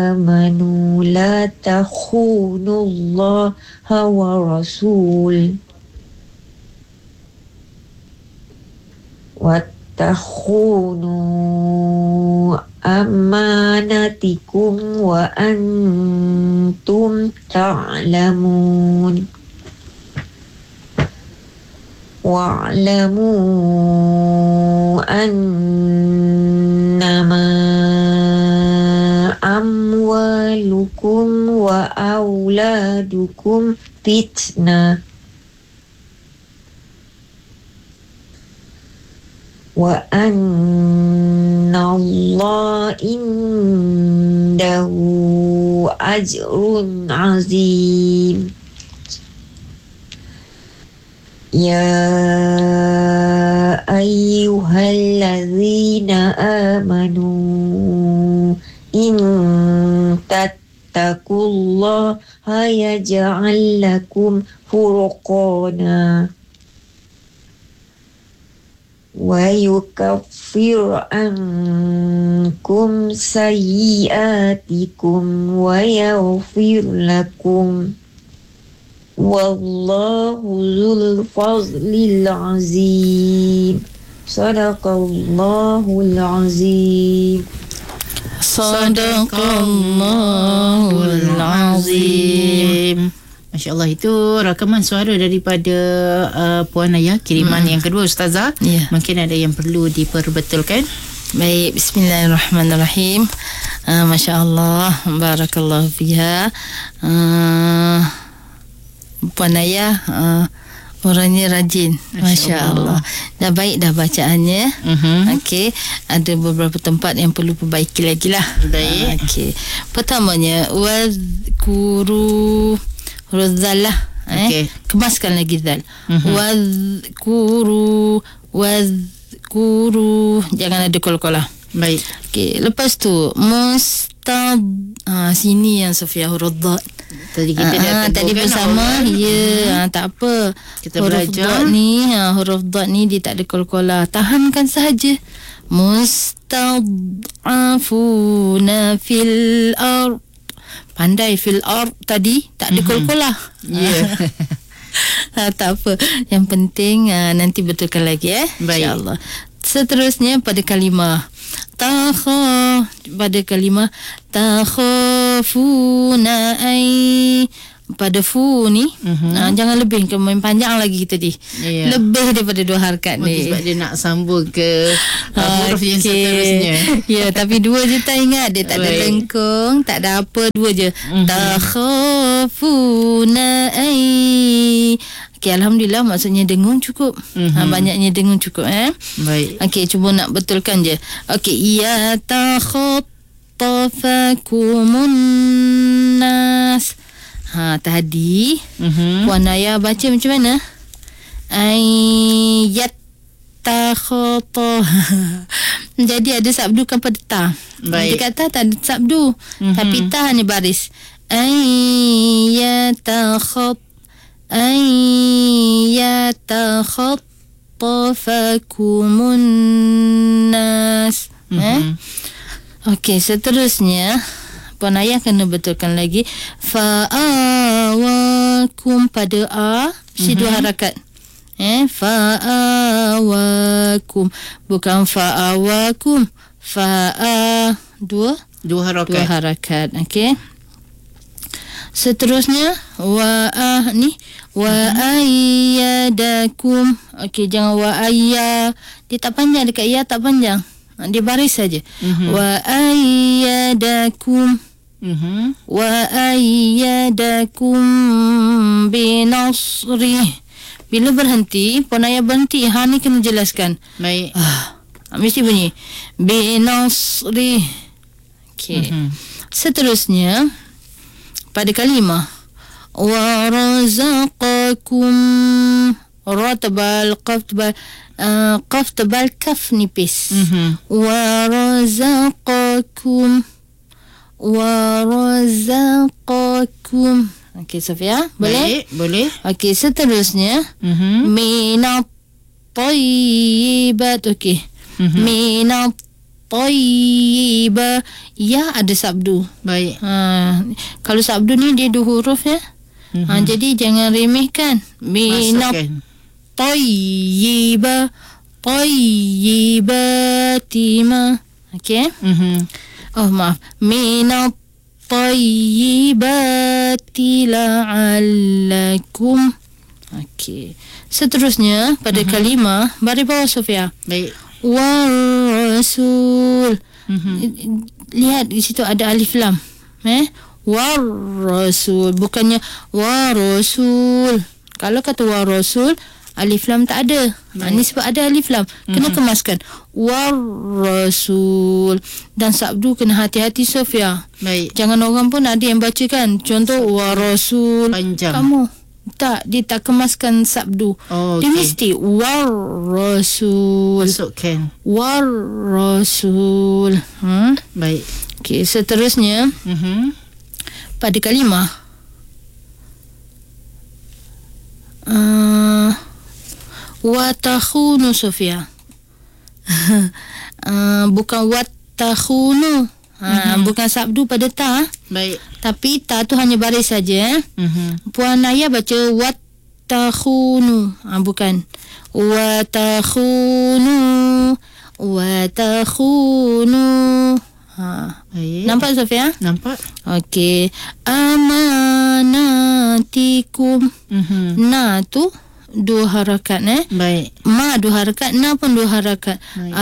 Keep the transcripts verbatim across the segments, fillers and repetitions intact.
amanu la takhunullaha wa rasul wattakhunu amanatikum wa antum ta'lamun wa'lamu annama amwalukum wa auladukum fitnah wa anna Allah indahu ajrun azim. Ya ayyuhallazina amanu in tattaqullaha yaj'al lakum furqana wa yukaffir ankum sayyiatikum wa yaghfir lakum wallahu dzul fadlil azim. Sadaqallahul azim. Sadaqallahul azim. Masya Allah, itu rakaman suara daripada uh, Puan Naya, kiriman hmm. yang kedua Ustazah. Yeah. Mungkin ada yang perlu diperbetulkan. Baik, bismillahirrahmanirrahim. uh, Masya Allah, barakallahu fiha. uh, Puan Naya uh, orangnya rajin, Masya Allah. Dah baik dah bacaannya. uh-huh. Okey, ada beberapa tempat yang perlu perbaiki lagi lah. Baik. uh, Okey, pertamanya wazkuru huruf zal lah, eh? Okay. Kemaskan lagi zal. uh-huh. Wazkuru Wazkuru, jangan ada kol-kolah. Baik. Okey, lepas tu mustad, ha, sini yang Sofia huruf dad. Tadi kita dah ha, tadi bersama. Ya, ha, tak apa. Kita huruf belajar dad ni, ha, huruf dad ni dia tak ada kol-kolah. Tahankan sahaja. Mustad'afuna fil ard. Pandai fil ard tadi tak ada mm-hmm. kol-kolah. Ya. Yeah. ha, tak apa. Yang penting ha, nanti betulkan lagi, eh. InsyaAllah. Seterusnya pada kalimah takha, pada kalimah takhafuna ai, pada fu ni uh-huh. ha, jangan lebih, ke main panjang lagi tadi. Yeah. Lebih daripada dua harakat ni. Sebab dia nak sambung ke uh, huruf yang okay. seterusnya. Ya, yeah, tapi dua je tak ingat. Dia tak ada lengkung, tak ada apa, dua je. Uh-huh. Takhafuna ai. Okey, alhamdulillah, maksudnya dengung cukup. Uh-huh. Ha, banyaknya dengung cukup, eh. Baik. Okey, cuba nak betulkan je. Okey, ya takhattafakumun nas. Ha, tadi uh-huh. Puan Naya baca macam mana? Ayat takhatta. Jadi ada sabdukan pada ta. Baik. Dia kata tak ada sabdu, uh-huh. tapi ta hanya baris. Ayat takhatta ayyatakhattafakumun nas. Mm-hmm. eh? Okey, seterusnya Puan Naya kena betulkan lagi. Fa'awakum pada a, mesti mm-hmm. dua harakat. Eh, fa'awakum, bukan fa'awakum. Fa'a, dua dua harakat. Dua harakat. Okey. Seterusnya wa'ah ni wa ayyadakum. Okey, jangan wa ayya. Dia tak panjang, dekat ya tak panjang. Dia baris saja. Mm-hmm. Wa ayyadakum. Mm-hmm. Wa ayyadakum binasri. Bila berhenti, Puan Naya berhenti. Ha ni kena jelaskan. Baik. Ah, mesti bunyi binasri. Okey. Mm-hmm. Seterusnya pada kalimah wa razaqakum, ra tebal, qaf tebal, uh, qaf tebal, kaf nipis. Mm-hmm. Wa razaqakum, wa razaqakum. Okey Sofia, boleh? Baik, boleh. Okey, seterusnya mm-hmm. minat thayyibat. Okey. Mm-hmm. Minat tayyiba. Ya ada sabdu. Baik. Ha, kalau sabdu ni dia dua huruf ya. Mm-hmm. Ha, jadi jangan remehkan. Minat Masukkan. tayyiba tayyibatima. Okey. Mhm. Oh maaf. Minat tayyibati la'allakum. Okey. Seterusnya pada mm-hmm. kalimah baris bawah Sofia. Baik. War rasul. Mhm. Lihat di situ ada alif lam. Eh? War rasul, bukannya war rasul. Kalau kata war rasul, alif lam tak ada. Ha, ni sebab ada alif lam. Kena mm-hmm. kemaskan. War rasul. Dan sabdu kena hati-hati Sofia. Baik. Jangan orang pun ada yang baca kan. Contoh war rasul. Panjang. Kamu tak, dia tak kemaskan sabdu. Oh, dia okey. mesti war rasul. Masukkan. War rasul. Hmm? Baik. Okey, seterusnya Mhm. pada kalimah uh, wa takhunu Sofia. uh, bukan wa takhunu. Ha, Mhm. bukan sabdu pada ta, Baik. tapi ta tu hanya baris saja. Eh. Mhm. Puan Naya baca wa takhunu. Ha, bukan wa takhunu wa takhunu. Ha. Baik. Nampak Sofia? Nampak? Okey. Amanatikum. Mhm. Na tu dua harakat eh. Baik. Ma dua harakat, na pun dua harakat. Baik.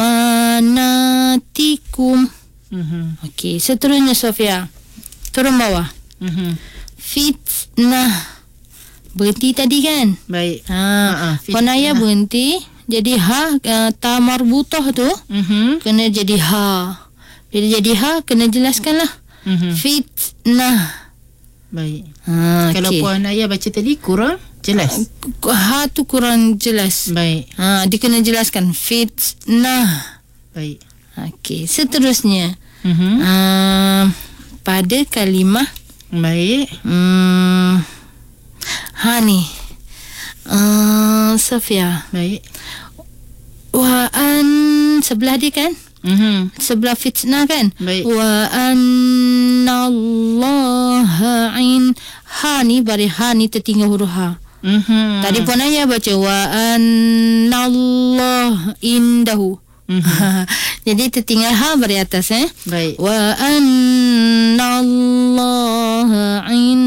Amanatikum. Mhm. Okey, seterusnya Sofia. Turun bawah. Mhm. Fitnah. Berhenti tadi kan? Baik. Ha, Ha, fitnah. Puan Naya berhenti. Jadi ha uh, ta marbutah tu Mhm. kena jadi ha. Bila jadi ha kena jelaskanlah. Mhm. Fitnah. Baik. Ha, Kalau okey. Puan Ayah baca tadi kurang jelas. Ha tu kurang jelas. Baik. Ha, dia kena jelaskan fitnah. Baik. Okey, seterusnya Mhm. uh, pada kalimah Baik. hmm, ha ni uh, Sofia. Baik. Wa an sebelah dia kan? Mhm. Sebelah fitnah kan? Baik. Wa annallaha in. Ha ni baris ha ni tertinggal huruf ha. Mhm. Tadi Puan Ayah baca wa annallah indahu. Mhm. Jadi tertinggal ha baris atas eh. Baik. Wa annallaha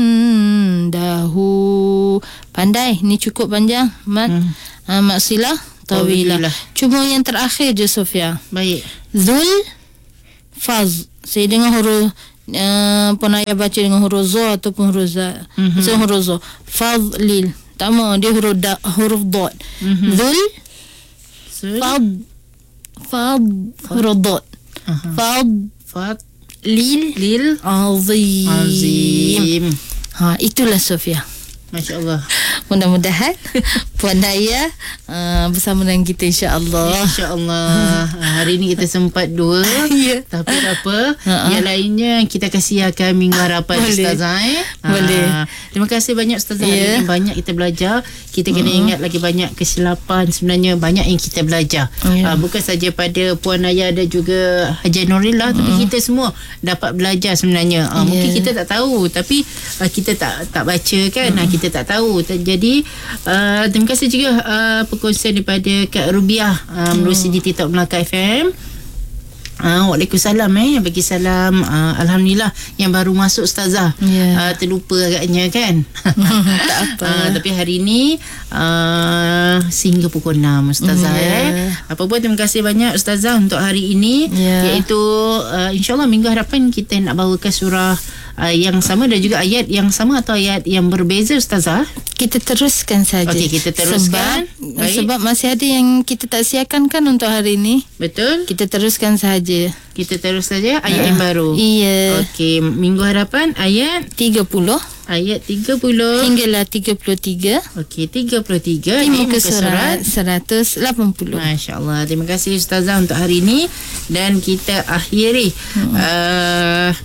indahu. Pandai, ni cukup panjang. Mat Hmm. uh, maksilah tawilah. Tawilah. Cuma yang terakhir je Sofia. Baik. Zul faz. Saya dengar huruf uh, Puan Ayah baca dengan huruf za ataupun huruf za. Mhm. So huruf za. Fadlil. Tak mau dia huruf da, huruf dot. Mhm. Zul Sul. fad fad huruf dot. Aha. Fad Fat. lil Lil. azim. Azim. Ha, itulah Sofia. Masya Allah. Mudah-mudahan Puan Naya uh, bersama dengan kita insya-Allah. InsyaAllah. Hari ni kita sempat dua. Ya. Tapi tak apa. Ha-ha. Yang lainnya kita kasihakan Minggu Harapan Boleh. Ustazah. Eh? Boleh. Ha. Terima kasih banyak Ustazah. Ya. Hari ni banyak kita belajar. Kita kena Mm-mm. ingat lagi banyak kesilapan. Sebenarnya banyak yang kita belajar. Ya. Ha, bukan saja pada Puan Naya dan juga Haji Norillah. Tapi kita semua dapat belajar sebenarnya. Ha, Ya. Mungkin kita tak tahu. Tapi uh, kita tak tak baca kan. Ha, kita tak tahu. Jadi uh, terima kasih juga uh, perkongsian daripada Kak Rubiah uh, menerusi di TikTok Melaka F M. Uh, Waalaikumsalam eh bagi salam uh, Alhamdulillah yang baru masuk Ustazah. Ya. uh, terlupa agaknya kan. Tak apa. uh, tapi hari ni uh, sehingga pukul enam Ustazah. Ya. eh. Apa pun terima kasih banyak Ustazah untuk hari ini. Ya. Iaitu uh, insyaAllah minggu harapan kita nak bawakan surah uh, yang sama dan juga ayat yang sama atau ayat yang berbeza Ustazah. Kita teruskan saja. Okey, kita teruskan. Sebab, Baik. sebab masih ada yang kita tak siapkan kan untuk hari ini. Betul? Kita teruskan saja. Kita terus saja ayat yang baru. Iya. Okey, minggu harapan ayat tiga puluh ayat tiga puluh hinggalah tiga puluh tiga. Okey, tiga puluh tiga Di ni muka surat seratus lapan puluh. Masya-Allah. Terima kasih Ustazah untuk hari ini dan kita akhiri hmm. uh,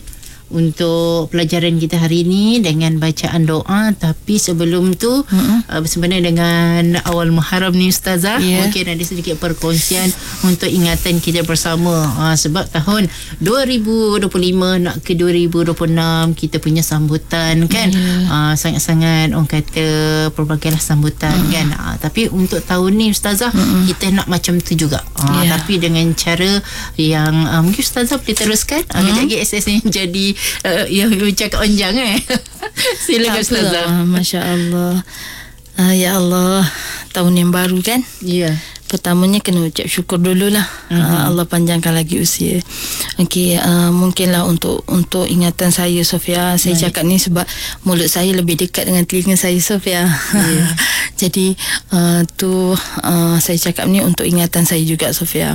untuk pelajaran kita hari ini dengan bacaan doa. Tapi sebelum tu mm-hmm. uh, bersempena dengan awal Muharram ni Ustazah, yeah. mungkin ada sedikit perkongsian untuk ingatan kita bersama. uh, Sebab tahun dua ribu dua puluh lima nak ke dua ribu dua puluh enam kita punya sambutan kan, yeah. uh, sangat-sangat orang kata pelbagailah sambutan mm-hmm. kan. uh, Tapi untuk tahun ni Ustazah, mm-hmm. kita nak macam tu juga, uh, yeah. tapi dengan cara yang uh, mungkin Ustazah boleh teruskan. uh, mm-hmm. Kejap lagi S S ni jadi uh, yang cakap onjang eh. Silakan Ustazah. Masya Allah. uh, Ya Allah, tahun yang baru kan. Ya, yeah. Pertamanya kena ucap syukur dululah. Uh-huh. uh, Allah panjangkan lagi usia. Okey, uh, mungkinlah untuk untuk ingatan saya Sofia, saya Baik. cakap ni sebab mulut saya lebih dekat dengan telinga saya Sofia. Yeah. Jadi uh, tu uh, saya cakap ni untuk ingatan saya juga Sofia.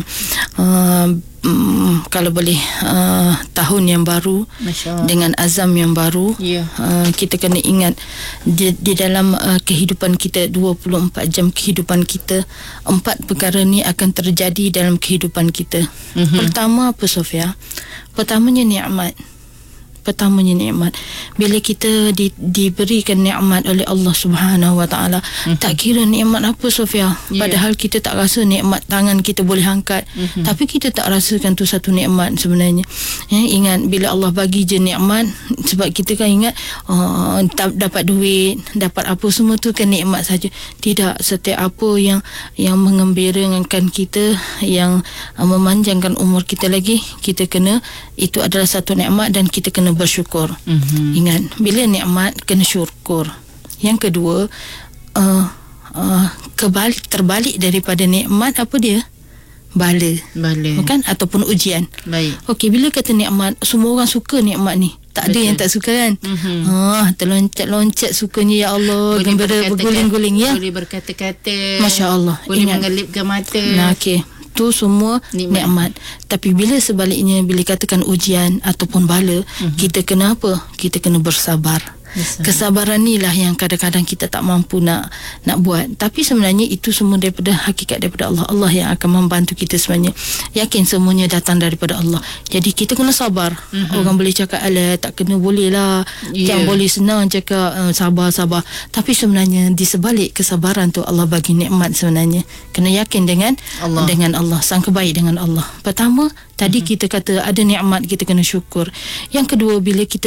Uh, Um, kalau boleh uh, tahun yang baru dengan azam yang baru, yeah. uh, kita kena ingat di, di dalam uh, kehidupan kita, dua puluh empat jam kehidupan kita, empat perkara ni akan terjadi dalam kehidupan kita. Mm-hmm. Pertama apa Sofia? Pertamanya nikmat. Pertamanya nikmat. Bila kita di, diberikan nikmat oleh Allah Subhanahu Wa Taala, mm-hmm. tak kira nikmat apa Sofia, yeah. padahal kita tak rasa nikmat tangan kita boleh angkat, mm-hmm. tapi kita tak rasakan tu satu nikmat sebenarnya. Ya, ingat bila Allah bagi je nikmat, sebab kita kan ingat oh, dapat duit, dapat apa semua tu kan nikmat saja. Tidak, setiap apa yang yang mengembirakan kita, yang uh, memanjangkan umur kita lagi, kita kena, itu adalah satu nikmat dan kita kena bersyukur. Mm-hmm. Ingat, bila nikmat kena syukur. Yang kedua, uh, uh, kebalik, terbalik daripada nikmat apa dia? Bala. Bala. Bukan? Ataupun ujian. Baik. Okey, bila kata nikmat, semua orang suka nikmat ni. Tak ada Betul. yang tak suka kan. Mm-hmm. Ah, terloncat-loncat sukanya ya Allah, boleh gembira berguling-guling ya. Boleh berkata-kata. Masya Allah. Boleh ingat. Mengelipkan mata. Nah, okey. Tu semua nikmat. nikmat. Tapi bila sebaliknya, bila katakan ujian ataupun bala, uh-huh. kita kena apa? Kita kena bersabar. Yes, kesabaran ni lah yang kadang-kadang kita tak mampu nak nak buat. Tapi sebenarnya itu semua daripada hakikat daripada Allah. Allah yang akan membantu kita sebenarnya. Yakin semuanya datang daripada Allah. Jadi kita kena sabar. Uh-huh. Orang boleh cakap, alah tak kena boleh lah. Yeah. Yang boleh senang cakap uh, sabar, sabar. Tapi sebenarnya di sebalik kesabaran tu Allah bagi nikmat sebenarnya. Kena yakin dengan Allah. Dengan Allah. Sangka baik dengan Allah. Pertama, tadi uh-huh. kita kata ada nikmat, kita kena syukur. Yang kedua, bila kita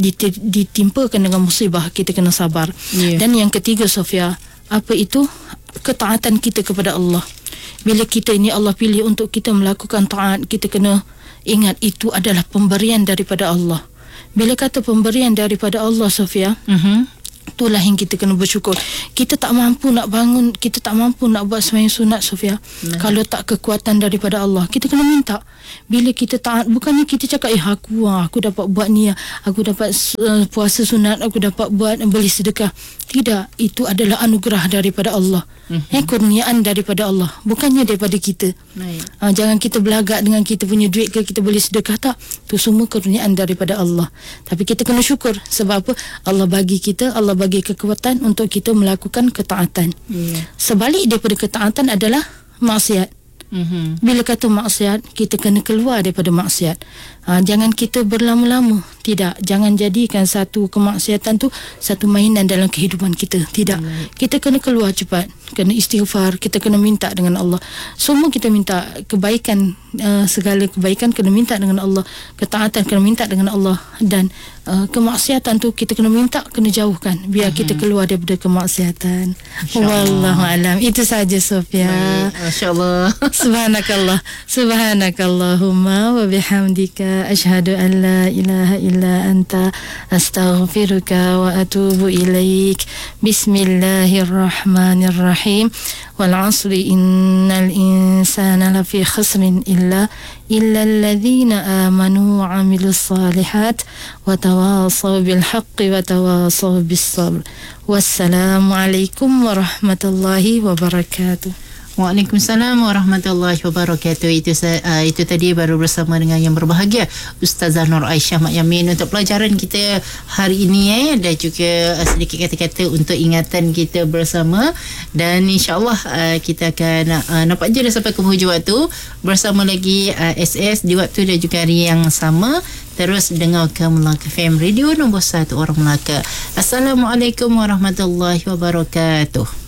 ditimpakan dengan musibah, kita kena sabar. Yeah. Dan yang ketiga Sofia, apa itu? Ketaatan kita kepada Allah. Bila kita ini Allah pilih untuk kita melakukan taat, kita kena ingat itu adalah pemberian daripada Allah. Bila kata pemberian daripada Allah Sofia, uh-huh. itulah yang kita kena bersyukur. Kita tak mampu nak bangun, kita tak mampu nak buat sembahyang sunat Sofia. Nah. Kalau tak kekuatan daripada Allah, kita kena minta. Bila kita taat, bukannya kita cakap eh aku aku dapat buat ni, aku dapat uh, puasa sunat, aku dapat buat beli sedekah. Tidak, itu adalah anugerah daripada Allah. Mm-hmm. Eh, kurniaan daripada Allah, bukannya daripada kita. Uh, jangan kita belagak dengan kita punya duit ke kita boleh sedekah, tak. Itu semua kurniaan daripada Allah. Tapi kita kena syukur. Sebab apa? Allah bagi kita, Allah bagi kekuatan untuk kita melakukan ketaatan. Yeah. Sebalik daripada ketaatan adalah maksiat. Mm-hmm. Bila kata maksiat, kita kena keluar daripada maksiat. Ha, jangan kita berlama-lama. Tidak, jangan jadikan satu kemaksiatan tu satu mainan dalam kehidupan kita. Tidak, mm-hmm. kita kena keluar cepat. Kena istighfar, kita kena minta dengan Allah. Semua kita minta kebaikan, uh, segala kebaikan kena minta dengan Allah. Ketaatan kena minta dengan Allah. Dan uh, kemaksiatan tu kita kena minta, kena jauhkan, biar mm-hmm. kita keluar daripada kemaksiatan. Wallahualam. Itu saja Sofia. Masya-Allah. Subhanakallah. Subhanakallahumma wa bihamdika asyhadu an la ilaha illa anta astaghfiruka wa atubu ilaik. Bismillahirrahmanirrahim. Wal 'asri innal insana lafi khusrin illa illa alladhina amanu wa 'amilus salihat wa tawasaw bil haqqi wa tawasaw bis sabr. Wassalamu alaikum warahmatullahi wabarakatuh. Waalaikumsalam warahmatullahi wabarakatuh. Itu uh, itu tadi baru bersama dengan yang berbahagia Ustazah Nur Aisyah Mak Yamin untuk pelajaran kita hari ini eh, dan juga uh, sedikit kata-kata untuk ingatan kita bersama, dan insya-Allah uh, kita akan uh, nampak je dah sampai ke hujung waktu bersama lagi uh, S S di waktu dan juga hari yang sama. Terus dengarkan Melaka F M Radio nombor satu orang Melaka. Assalamualaikum warahmatullahi wabarakatuh.